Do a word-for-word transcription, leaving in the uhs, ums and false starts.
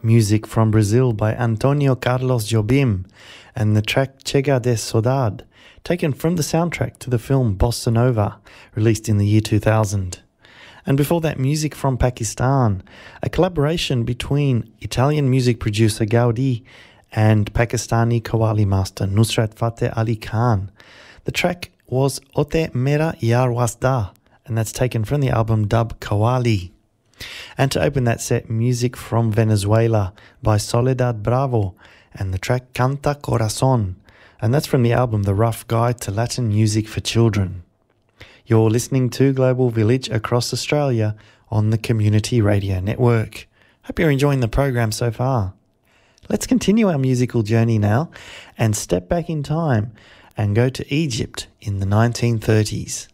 music from Brazil by Antonio Carlos Jobim and the track Chega de Saudade, taken from the soundtrack to the film Bossa Nova, released in the year two thousand. And before that, music from Pakistan, a collaboration between Italian music producer Gaudi and Pakistani Qawwali master Nusrat Fateh Ali Khan. The track was Ote Mera Yar Wasda, and that's taken from the album Dub Qawwali. And to open that set, music from Venezuela by Soledad Bravo and the track Canta Corazon, and that's from the album The Rough Guide to Latin Music for Children. You're listening to Global Village across Australia on the Community Radio Network. Hope you're enjoying the program so far. Let's continue our musical journey now and step back in time and go to Egypt in the nineteen thirties.